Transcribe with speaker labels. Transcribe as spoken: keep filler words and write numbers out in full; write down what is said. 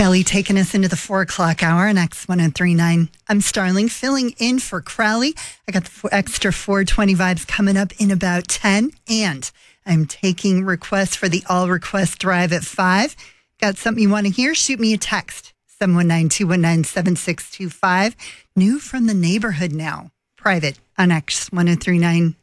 Speaker 1: Belly taking us into the four o'clock hour on X ten thirty-nine. I'm Starling filling in for Crowley. I got the four, extra four twenty vibes coming up in about ten. And I'm taking requests for the all request drive at five. Got something you want to hear? Shoot me a text. seven one nine, two one nine, seven six two five. New from the neighborhood now. Private on X ten thirty-nine